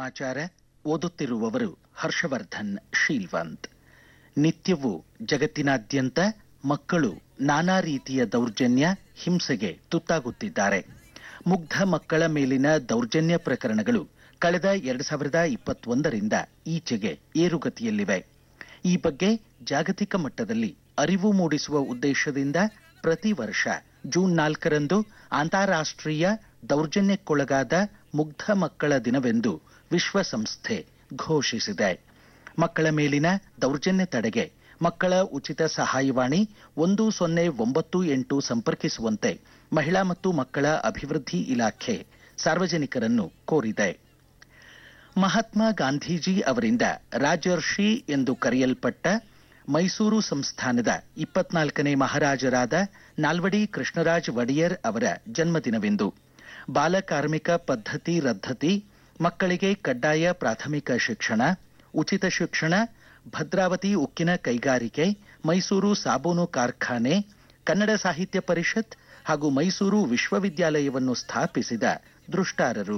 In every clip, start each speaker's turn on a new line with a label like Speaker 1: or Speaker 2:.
Speaker 1: ಸಮಾಚಾರ ಓದುತ್ತಿರುವವರು ಹರ್ಷವರ್ಧನ್ ಶೀಲ್ವಂತ್. ನಿತ್ಯವೂ ಜಗತ್ತಿನಾದ್ಯಂತ ಮಕ್ಕಳು ನಾನಾ ರೀತಿಯ ದೌರ್ಜನ್ಯ, ಹಿಂಸೆಗೆ ತುತ್ತಾಗುತ್ತಿದ್ದಾರೆ. ಮುಗ್ಧ ಮಕ್ಕಳ ಮೇಲಿನ ದೌರ್ಜನ್ಯ ಪ್ರಕರಣಗಳು ಕಳೆದ 2021ರಿಂದ ಈಚೆಗೆ ಏರುಗತಿಯಲ್ಲಿವೆ. ಈ ಬಗ್ಗೆ ಜಾಗತಿಕ ಮಟ್ಟದಲ್ಲಿ ಅರಿವು ಮೂಡಿಸುವ ಉದ್ದೇಶದಿಂದ ಪ್ರತಿ ವರ್ಷ ಜೂನ್ 4ರಂದು ಅಂತಾರಾಷ್ಟ್ರೀಯ ದೌರ್ಜನ್ಯಕ್ಕೊಳಗಾದ ಮುಗ್ಧ ಮಕ್ಕಳ ದಿನವೆಂದು ವಿಶ್ವಸಂಸ್ಥೆ ಘೋಷಿಸಿದೆ. ಮಕ್ಕಳ ಮೇಲಿನ ದೌರ್ಜನ್ಯ ತಡೆಗೆ ಮಕ್ಕಳ ಉಚಿತ ಸಹಾಯವಾಣಿ 1098 ಸಂಪರ್ಕಿಸುವಂತೆ ಮಹಿಳಾ ಮತ್ತು ಮಕ್ಕಳ ಅಭಿವೃದ್ಧಿ ಇಲಾಖೆ ಸಾರ್ವಜನಿಕರನ್ನು ಕೋರಿದೆ. ಮಹಾತ್ಮ ಗಾಂಧೀಜಿ ಅವರಿಂದ ರಾಜರ್ಷಿ ಎಂದು ಕರೆಯಲ್ಪಟ್ಟ ಮೈಸೂರು ಸಂಸ್ಥಾನದ 24ನೇ ಮಹಾರಾಜರಾದ ನಾಲ್ವಡಿ ಕೃಷ್ಣರಾಜ ಒಡೆಯರ್ ಅವರ ಜನ್ಮದಿನವೆಂದು ಬಾಲಕಾರ್ಮಿಕ ಪದ್ಧತಿ ರದ್ದತಿ, ಮಕ್ಕಳಿಗೆ ಕಡ್ಡಾಯ ಪ್ರಾಥಮಿಕ ಶಿಕ್ಷಣ, ಉಚಿತ ಶಿಕ್ಷಣ, ಭದ್ರಾವತಿ ಉಕ್ಕಿನ ಕೈಗಾರಿಕೆ, ಮೈಸೂರು ಸಾಬೂನು ಕಾರ್ಖಾನೆ, ಕನ್ನಡ ಸಾಹಿತ್ಯ ಪರಿಷತ್ ಹಾಗೂ ಮೈಸೂರು ವಿಶ್ವವಿದ್ಯಾಲಯವನ್ನು ಸ್ಥಾಪಿಸಿದ ದೃಷ್ಟಾರರು.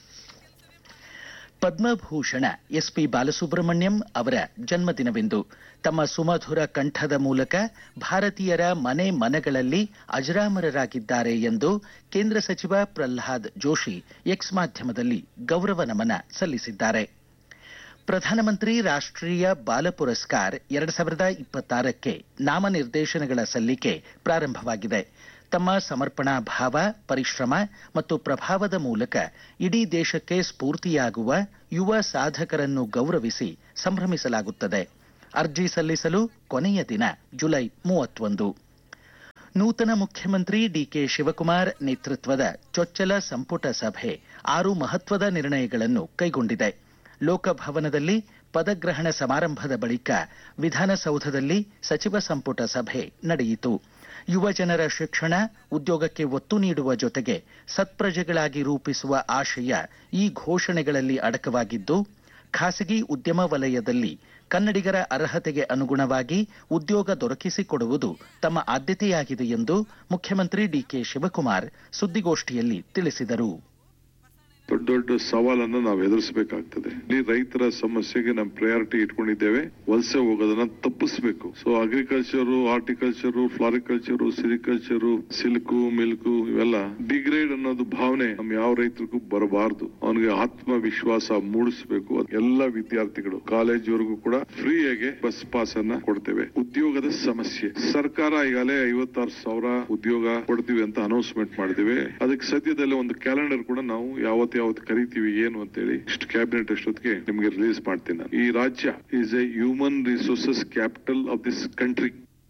Speaker 1: ಪದ್ಮಭೂಷಣ ಎಸ್ಪಿ ಬಾಲಸುಬ್ರಹ್ಮಣ್ಯಂ ಅವರ ಜನ್ಮದಿನವೆಂದು ತಮ್ಮ ಸುಮಧುರ ಕಂಠದ ಮೂಲಕ ಭಾರತೀಯರ ಮನೆ ಮನಗಳಲ್ಲಿ ಅಜರಾಮರರಾಗಿದ್ದಾರೆ ಎಂದು ಕೇಂದ್ರ ಸಚಿವ ಪ್ರಹ್ಲಾದ್ ಜೋಶಿ ಎಕ್ಸ್ ಮಾಧ್ಯಮದಲ್ಲಿ ಗೌರವ ನಮನ ಸಲ್ಲಿಸಿದ್ದಾರೆ. ಪ್ರಧಾನಮಂತ್ರಿ ರಾಷ್ಟ್ರೀಯ ಬಾಲ ಪುರಸ್ಕಾರ್ 2026ಕ್ಕೆ ನಾಮನಿರ್ದೇಶನಗಳ ಸಲ್ಲಿಕೆ ಪ್ರಾರಂಭವಾಗಿದೆ. ತಮ್ಮ ಸಮರ್ಪಣಾ ಭಾವ, ಪರಿಶ್ರಮ ಮತ್ತು ಪ್ರಭಾವದ ಮೂಲಕ ಇಡೀ ದೇಶಕ್ಕೆ ಸ್ಫೂರ್ತಿಯಾಗುವ ಯುವ ಸಾಧಕರನ್ನು ಗೌರವಿಸಿ ಸಂಭ್ರಮಿಸಲಾಗುತ್ತದೆ. ಅರ್ಜಿ ಸಲ್ಲಿಸಲು ಕೊನೆಯ ದಿನ ಜುಲೈ 31. ನೂತನ ಮುಖ್ಯಮಂತ್ರಿ ಡಿಕೆ ಶಿವಕುಮಾರ್ ನೇತೃತ್ವದ ಚೊಚ್ಚಲ ಸಂಪುಟ ಸಭೆ 6 ಮಹತ್ವದ ನಿರ್ಣಯಗಳನ್ನು ಕೈಗೊಂಡಿದೆ. ಲೋಕಭವನದಲ್ಲಿ ಪದಗ್ರಹಣ ಸಮಾರಂಭದ ಬಳಿಕ ವಿಧಾನಸೌಧದಲ್ಲಿ ಸಚಿವ ಸಂಪುಟ ಸಭೆ ನಡೆಯಿತು. ಯುವ ಜನರ ಶಿಕ್ಷಣ, ಉದ್ಯೋಗಕ್ಕೆ ಒತ್ತು ನೀಡುವ ಜೊತೆಗೆ ಸತ್ಪ್ರಜೆಗಳಾಗಿ ರೂಪಿಸುವ ಆಶಯ ಈ ಘೋಷಣೆಗಳಲ್ಲಿ ಅಡಕವಾಗಿದ್ದು, ಖಾಸಗಿ ಉದ್ಯಮ ವಲಯದಲ್ಲಿ ಕನ್ನಡಿಗರ ಅರ್ಹತೆಗೆ ಅನುಗುಣವಾಗಿ ಉದ್ಯೋಗ ದೊರಕಿಸಿಕೊಡುವುದು ತಮ್ಮ ಆದ್ಯತೆಯಾಗಿದೆ ಎಂದು ಮುಖ್ಯಮಂತ್ರಿ ಡಿಕೆ ಶಿವಕುಮಾರ್ ಸುದ್ದಿಗೋಷ್ಠಿಯಲ್ಲಿ ತಿಳಿಸಿದರು.
Speaker 2: ದೊಡ್ಡ ಸವಾಲನ್ನ ನಾವು ಎದುರಿಸಬೇಕಾಗ್ತದೆ. ಇಲ್ಲಿ ರೈತರ ಸಮಸ್ಯೆಗೆ ನಾವು ಪ್ರಯಾರಿಟಿ ಇಟ್ಕೊಂಡಿದ್ದೇವೆ. ವಲಸೆ ಹೋಗೋದನ್ನ ತಪ್ಪಿಸಬೇಕು. So agriculture, horticulture, floriculture, sericulture, silk, milk ಇವೆಲ್ಲ ಡಿಗ್ರೇಡ್ ಅನ್ನೋದು ಭಾವನೆ ನಮ್ ಯಾವ ರೈತರಿಗೂ ಬರಬಾರದು. ಅವನಿಗೆ ಆತ್ಮವಿಶ್ವಾಸ ಮೂಡಿಸಬೇಕು. ಎಲ್ಲ ವಿದ್ಯಾರ್ಥಿಗಳು ಕಾಲೇಜ್ವರೆಗೂ ಕೂಡ ಫ್ರೀಯಾಗಿ ಬಸ್ ಪಾಸ್ ಅನ್ನ ಕೊಡ್ತೇವೆ. ಉದ್ಯೋಗದ ಸಮಸ್ಯೆ, ಸರ್ಕಾರ ಈಗಾಗಲೇ 56,000 ಉದ್ಯೋಗ ಕೊಡ್ತೀವಿ ಅಂತ ಅನೌನ್ಸ್ಮೆಂಟ್ ಮಾಡಿದ್ದೇವೆ. ಅದಕ್ಕೆ ಸದ್ಯದಲ್ಲೇ ಒಂದು ಕ್ಯಾಲೆಂಡರ್ ಕೂಡ ನಾವು ಯಾವತ್ತು ಕರಿತೀವಿ ಏನು ಅಂತೇಳಿ ಇಷ್ಟು ಕ್ಯಾಬಿನೆಟ್ ಅಷ್ಟೊತ್ತಿಗೆ ನಿಮಗೆ ರಿಲೀಸ್ ಮಾಡ್ತೀನಿ. ಈ ರಾಜ್ಯ is A human resources capital of this country.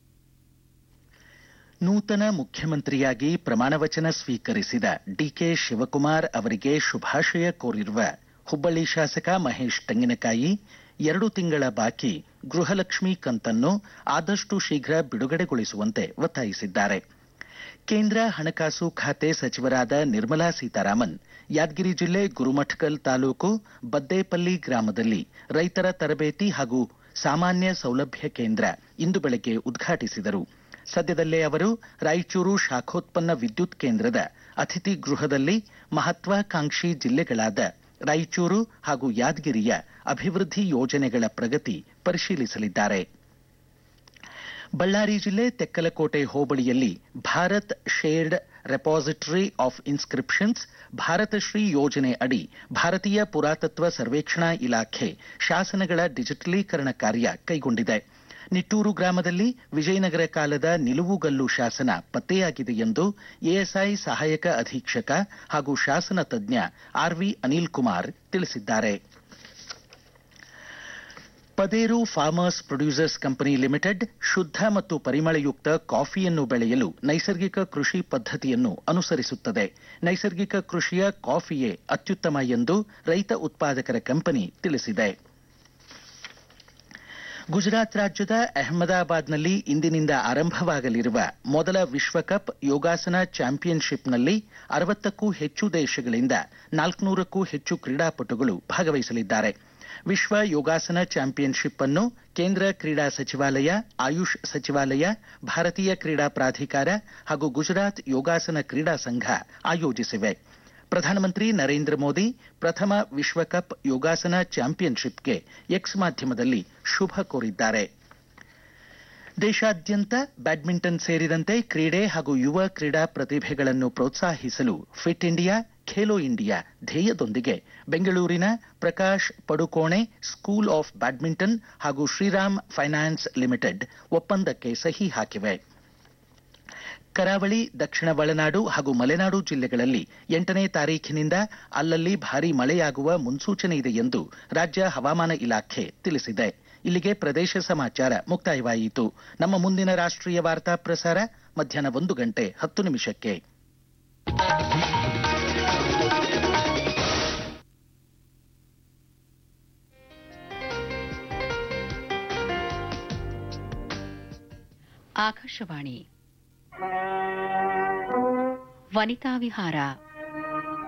Speaker 1: ನೂತನ ಮುಖ್ಯಮಂತ್ರಿಯಾಗಿ ಪ್ರಮಾಣವಚನ ಸ್ವೀಕರಿಸಿದ ಡಿಕೆ ಶಿವಕುಮಾರ್ ಅವರಿಗೆ ಶುಭಾಶಯ ಕೋರಿರುವ ಹುಬ್ಬಳ್ಳಿ ಶಾಸಕ ಮಹೇಶ್ ತೆಂಗಿನಕಾಯಿ 2 ತಿಂಗಳ ಬಾಕಿ ಗೃಹಲಕ್ಷ್ಮಿ ಕಂತನ್ನು ಆದಷ್ಟು ಶೀಘ್ರ ಬಿಡುಗಡೆಗೊಳಿಸುವಂತೆ ಒತ್ತಾಯಿಸಿದ್ದಾರೆ. ಕೇಂದ್ರ ಹಣಕಾಸು ಖಾತೆ ಸಚಿವರಾದ ನಿರ್ಮಲಾ ಸೀತಾರಾಮನ್ ಯಾದಗಿರಿ ಜಿಲ್ಲೆ ಗುರುಮಠಕಲ್ ತಾಲೂಕು ಬದ್ದೇಪಲ್ಲಿ ಗ್ರಾಮದಲ್ಲಿ ರೈತರ ತರಬೇತಿ ಹಾಗೂ ಸಾಮಾನ್ಯ ಸೌಲಭ್ಯ ಕೇಂದ್ರ ಇಂದು ಬೆಳಗ್ಗೆ ಉದ್ಘಾಟಿಸಿದರು. ಸದ್ಯದಲ್ಲೇ ಅವರು ರಾಯಚೂರು ಶಾಖೋತ್ಪನ್ನ ವಿದ್ಯುತ್ ಕೇಂದ್ರದ ಅತಿಥಿ ಗೃಹದಲ್ಲಿ ಮಹತ್ವಾಕಾಂಕ್ಷಿ ಜಿಲ್ಲೆಗಳಾದ ರಾಯಚೂರು ಹಾಗೂ ಯಾದಗಿರಿಯ ಅಭಿವೃದ್ಧಿ ಯೋಜನೆಗಳ ಪ್ರಗತಿ ಪರಿಶೀಲಿಸಲಿದ್ದಾರೆ. ಬಳ್ಳಾರಿ ಜಿಲ್ಲೆ ತೆಕ್ಕಲಕೋಟೆ ಹೋಬಳಿಯಲ್ಲಿ ಭಾರತ್ ಶೇರ್ಡ್ ರೆಪಾಸಿಟರಿ ಆಫ್ ಇನ್ಸ್ಕ್ರಿಪ್ಷನ್ಸ್ ಭಾರತಶ್ರೀ ಯೋಜನೆ ಅಡಿ ಭಾರತೀಯ ಪುರಾತತ್ವ ಸರ್ವೇಕ್ಷಣಾ ಇಲಾಖೆ ಶಾಸನಗಳ ಡಿಜಿಟಲೀಕರಣ ಕಾರ್ಯ ಕೈಗೊಂಡಿದೆ. ನಿಟ್ಟೂರು ಗ್ರಾಮದಲ್ಲಿ ವಿಜಯನಗರ ಕಾಲದ ನಿಲುವುಗಲ್ಲು ಶಾಸನ ಪತ್ತೆಯಾಗಿದೆ ಎಂದು ಎಎಸ್ಐ ಸಹಾಯಕ ಅಧೀಕ್ಷಕ ಹಾಗೂ ಶಾಸನ ತಜ್ಞ ಆರ್ವಿ ಅನಿಲ್ ಕುಮಾರ್ ತಿಳಿಸಿದ್ದಾರೆ. Paderu farmers producers company limited ಶುದ್ಧ ಮತ್ತು ಪರಿಮಳಯುಕ್ತ ಕಾಫಿಯನ್ನು ಬೆಳೆಯಲು ನೈಸರ್ಗಿಕ ಕೃಷಿ ಪದ್ಧತಿಯನ್ನು ಅನುಸರಿಸುತ್ತದೆ. ನೈಸರ್ಗಿಕ ಕೃಷಿಯ ಕಾಫಿಯೇ ಅತ್ಯುತ್ತಮ ಎಂದು ರೈತ ಉತ್ಪಾದಕರ ಕಂಪನಿ ತಿಳಿಸಿದೆ. ಗುಜರಾತ್ ರಾಜ್ಯದ ಅಹಮದಾಬಾದ್ನಲ್ಲಿ ಇಂದಿನಿಂದ ಆರಂಭವಾಗಲಿರುವ ಮೊದಲ ವಿಶ್ವಕಪ್ ಯೋಗಾಸನ ಚಾಂಪಿಯನ್ಶಿಪ್ನಲ್ಲಿ 60ಕ್ಕೂ ಹೆಚ್ಚು ದೇಶಗಳಿಂದ 400ಕ್ಕೂ ಹೆಚ್ಚು ಕ್ರೀಡಾಪಟುಗಳು ಭಾಗವಹಿಸಲಿದ್ದಾರೆ. ವಿಶ್ವ ಯೋಗಾಸನ ಚಾಂಪಿಯನ್ಶಿಪ್ ಅನ್ನು ಕೇಂದ್ರ ಕ್ರೀಡಾ ಸಚಿವಾಲಯ, ಆಯುಷ್ ಸಚಿವಾಲಯ, ಭಾರತೀಯ ಕ್ರೀಡಾ ಪ್ರಾಧಿಕಾರ ಹಾಗೂ ಗುಜರಾತ್ ಯೋಗಾಸನ ಕ್ರೀಡಾ ಸಂಘ ಆಯೋಜಿಸಿವೆ. ಪ್ರಧಾನಮಂತ್ರಿ ನರೇಂದ್ರ ಮೋದಿ ಪ್ರಥಮ ವಿಶ್ವಕಪ್ ಯೋಗಾಸನ ಚಾಂಪಿಯನ್ಶಿಪ್ಗೆ ಎಕ್ಸ್ ಮಾಧ್ಯಮದಲ್ಲಿ ಶುಭ ಕೋರಿದ್ದಾರೆ. ದೇಶಾದ್ಯಂತ ಬ್ಯಾಡ್ಮಿಂಟನ್ ಸೇರಿದಂತೆ ಕ್ರೀಡೆ ಹಾಗೂ ಯುವ ಕ್ರೀಡಾ ಪ್ರತಿಭೆಗಳನ್ನು ಪ್ರೋತ್ಸಾಹಿಸಲು ಫಿಟ್ ಇಂಡಿಯಾ ಖೇಲೋ ಇಂಡಿಯಾ ಧ್ಯೇಯದೊಂದಿಗೆ ಬೆಂಗಳೂರಿನ Prakash Padukone school of badminton ಹಾಗೂ ಶ್ರೀರಾಮ್ ಫೈನಾನ್ಸ್ ಲಿಮಿಟೆಡ್ ಒಪ್ಪಂದಕ್ಕೆ ಸಹಿ ಹಾಕಿವೆ. ಕರಾವಳಿ, ದಕ್ಷಿಣ ಒಳನಾಡು ಹಾಗೂ ಮಲೆನಾಡು ಜಿಲ್ಲೆಗಳಲ್ಲಿ 8ನೇ ತಾರೀಖಿನಿಂದ ಅಲ್ಲಲ್ಲಿ ಭಾರೀ ಮಳೆಯಾಗುವ ಮುನ್ಸೂಚನೆ ಇದೆ ಎಂದು ರಾಜ್ಯ ಹವಾಮಾನ ಇಲಾಖೆ ತಿಳಿಸಿದೆ. ಇಲ್ಲಿಗೆ ಪ್ರದೇಶ ಸಮಾಚಾರ ಮುಕ್ತಾಯವಾಯಿತು. ನಮ್ಮ ಮುಂದಿನ ರಾಷ್ಟ್ರೀಯ ವಾರ್ತಾ ಪ್ರಸಾರ ಮಧ್ಯಾಹ್ನ 1:10
Speaker 3: ಆಕಾಶವಾಣಿ ವನಿತಾ ವಿಹಾರ